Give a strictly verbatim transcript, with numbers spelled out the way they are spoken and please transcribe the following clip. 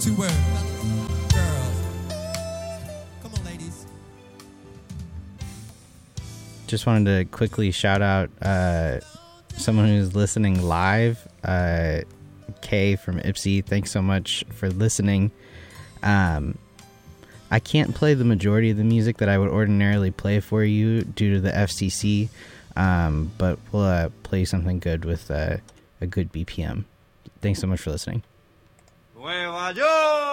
two words. Girls. Come on, ladies. Just wanted to quickly shout out uh, someone who's listening live. Uh, Kay from Ipsy, thanks so much for listening. Um, I can't play the majority of the music that I would ordinarily play for you due to the F C C, um, but we'll uh, play something good with uh, a good B P M. Thanks so much for listening. Nueva York.